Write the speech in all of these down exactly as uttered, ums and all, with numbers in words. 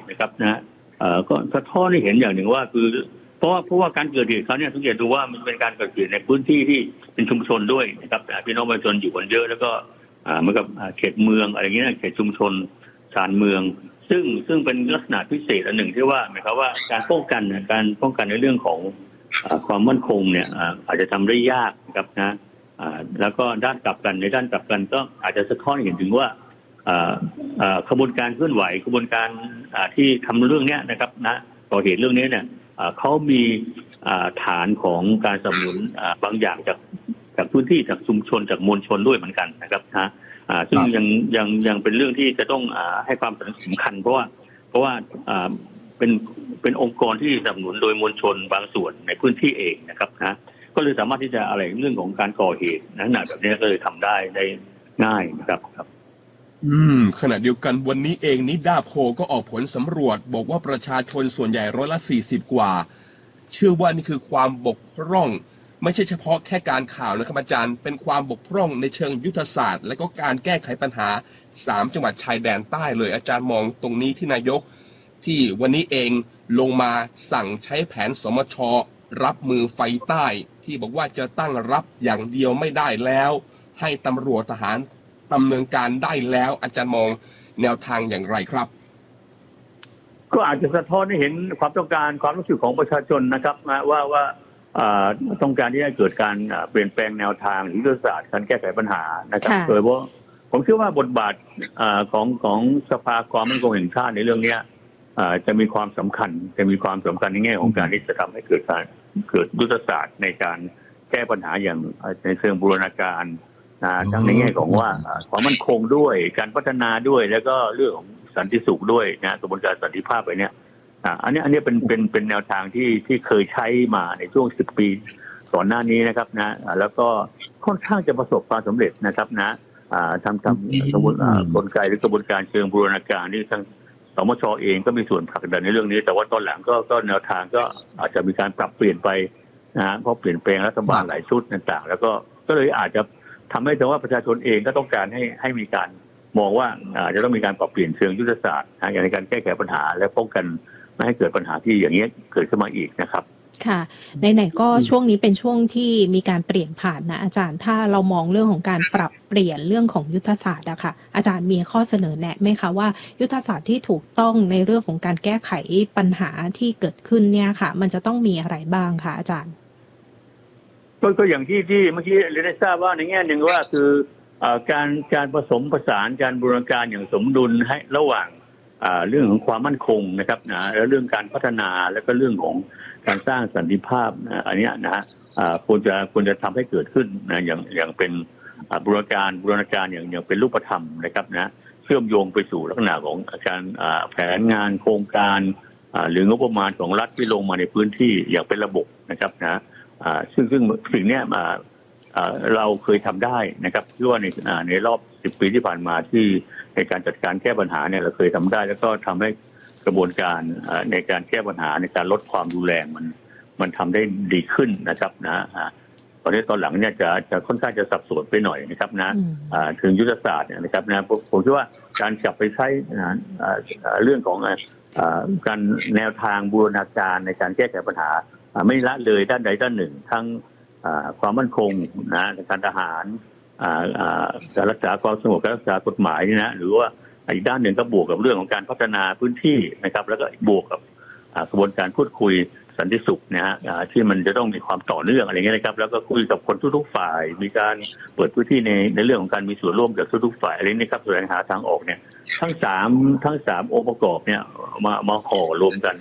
นะครับนะก็สะท้อนให้เห็นอย่างหนึ่งว่าคือเพราะว่าเพราะว่าการเกิดเหตุเขาเนี่ยสังเกตดูว่ามันเป็นการเกิดเหตุในพื้นที่ที่เป็นชุมชนด้วยนะครับพี่น้องประชาชนอยู่กันเยอะแล้วก็เหมือนกับเขตเมืองอะไรอย่างเงี้ยเขตชุมชนชานเมืองซึ่งซึ่งเป็นลักษณะพิเศษอันหนึ่งที่ว่าหมายความว่าการป้องกันการป้องกันในเรื่องของความมั่นคงเนี่ยอาจจะทำได้ยากนะครับนะแล้วก็ด้านกลับกันในด้านกลับกันก็อาจจะสะท้อนเห็นถึงว่าขบวนการเคลื่อนไหวขบวนการที่ทำเรื่องนี้นะครับนะก่อเหตุเรื่องนี้เนี่ยเขามีฐานของการสนับสนุนบางอย่างจากจากพื้นที่จากชุมชนจากมวลชนด้วยเหมือนกันนะครับนะซึ่งยังยังยังเป็นเรื่องที่จะต้องให้ความสำคัญเพราะว่าเพราะว่าเป็นเป็นองค์กรที่สนับสนุนโดยมวลชนบางส่วนในพื้นที่เองนะครับนะก็เลยสามารถที่จะอะไรเรื่องของการก่อเหตุลักษณะแบบนี้ก็เลยทำได้ได้ง่ายนะครับครับอืมขณะเดียวกันวันนี้เองนิดาโพก็ออกผลสำรวจบอกว่าประชาชนส่วนใหญ่ร้อยละสี่สิบกว่าเชื่อว่านี่คือความบกพร่องไม่ใช่เฉพาะแค่การข่าวนะครับอาจารย์เป็นความบกพร่องในเชิงยุทธศาสตร์และก็การแก้ไขปัญหาสามจังหวัดชายแดนใต้เลยอาจารย์มองตรงนี้ที่นายกที่วันนี้เองลงมาสั่งใช้แผนสมช.รับมือไฟใต้ที่บอกว่าจะตั้งรับอย่างเดียวไม่ได้แล้วให้ตำรวจทหารดำเนินการได้แล้วอาจารย์มองแนวทางอย่างไรครับก็อาจจะสะท้อนให้เห็นความต้องการความรู้สึกของประชาชนนะครับนะว่าว่าต้องการที่จะเกิดการเปลี่ยนแปลงแนวทางหรือยุทธศาสตร์การแก้ไขปัญหานะครับโดยเฉพาะผมเชื่อว่าบทบาทของของสภาความมั่นคงแห่งชาติในเรื่องนี้จะมีความสำคัญจะมีความสำคัญในแง่ของการที่จะทำให้เกิดการเกิดยุทธศาสตร์ในการแก้ปัญหาอย่างในเชิงบูรณาการทั้งในแง่ของว่าความมั่นคงด้วยการพัฒนาด้วยแล้วก็เรื่องของสันติสุขด้วยนะกระบวนการสันติภาพไปเนี่ยอันนี้อันนี้เป็นเป็นเป็นแนวทางที่ที่เคยใช้มาในช่วงสิบปีก่อนหน้านี้นะครับนะแล้วก็ค่อนข้างจะประสบความสำเร็จนะครับนะทำทำกระบวนการกลไกหรือกระบวนการเชิงบูรณาการที่ทั้งสมช.เองก็มีส่วนผลักดันในเรื่องนี้แต่ว่าตอนหลังก็ก็แนวทางก็อาจจะมีการปรับเปลี่ยนไปนะเพราะเปลี่ยนแปลงรัฐบาลหลายชุดต่างๆแล้วก็ก็เลยอาจจะทำให้แต่ว่าประชาชนเองก็ต้องการให้ให้มีการมองว่าจะต้องมีการปรับเปลี่ยนเชิงยุทธศาสตร์ในการแก้ไขปัญหาและป้องกันไม่ให้เกิดปัญหาที่อย่างนี้เกิดขึ้นมาอีกนะครับค่ะไหนๆก็ช่วงนี้เป็นช่วงที่มีการเปลี่ยนผ่านนะอาจารย์ถ้าเรามองเรื่องของการปรับเปลี่ยนเรื่องของยุทธศาสตร์อะค่ะอาจารย์มีข้อเสนอแนะไหมคะว่ายุทธศาสตร์ที่ถูกต้องในเรื่องของการแก้ไขปัญหาที่เกิดขึ้นเนี่ยค่ะมันจะต้องมีอะไรบ้างคะอาจารย์ก็อย่างที่ที่เมื่อกี้เรียนได้ทราบว่าในแง่หนึ่งว่าคือการการผสมผสานการบูรณาการอย่างสมดุลให้ระหว่างเรื่องของความมั่นคงนะครับนะแล้วเรื่องการพัฒนาแล้วก็เรื่องของการสร้างสันติภาพอันนี้นะฮะควรจะควรจะทำให้เกิดขึ้นนะอย่างอย่างเป็นบูรณาการบูรณาการอย่างอย่างเป็นรูปธรรมนะครับนะเชื่อมโยงไปสู่ลักษณะของการแผนงานโครงการหรืองบประมาณของรัฐที่ลงมาในพื้นที่อย่างเป็นระบบนะครับนะซึ่งซึ่งสิ่งนี้มาเราเคยทำได้นะครับเชื่อว่าในในรอบสิบปีที่ผ่านมาที่ในการจัดการแก้ปัญหาเนี่ยเราเคยทำได้แล้วก็ทำให้กระบวนการในการแก้ปัญหาในการลดความรุนแรงมันมันทำได้ดีขึ้นนะครับนะตอนนี้ตอนหลังเนี่ยจะจะค่อนข้างจะสับสนไปหน่อยนะครับนะถึงยุทธศาสตร์เนี่ยนะครับนะผมคิดว่าการกลับไปใช้เรื่องของการแนวทางบูรณาการในการแก้ไขปัญหาไม่ละเลยด้านใดด้านหนึ่งทั้งความมั่นคงนะการทหารการรักษาความสงบการรักษากฎหมายนะหรือว่าอีกด้านหนึ่งก็บวกกับเรื่องของการพัฒนาพื้นที่นะครับแล้วก็บวกกับกระบวนการพูดคุยสันติสุขนะฮะที่มันจะต้องมีความต่อเนื่องอะไรเงี้ยนะครับแล้วก็คุยกับคนทุกๆฝ่ายมีการเปิดพื้นที่ในในเรื่องของการมีส่วนร่วมกับทุกๆฝ่ายอะไรนี่ครับแสวงหาทางออกเนี่ยทั้งสามทั้งสามองค์ประกอบเนี่ยมามาห่อรวมกัน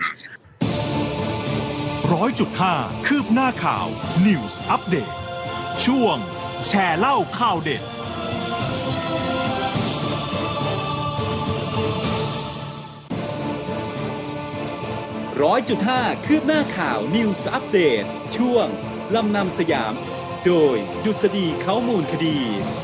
ร้อยจุดห้าคืบหน้าข่าว News Update ช่วงแชร์เล่าข่าวเด็ดร้อยจุดห้าคืบหน้าข่าว News Update ช่วงลำนำสยามโดยดุษฎีเขามูลคดี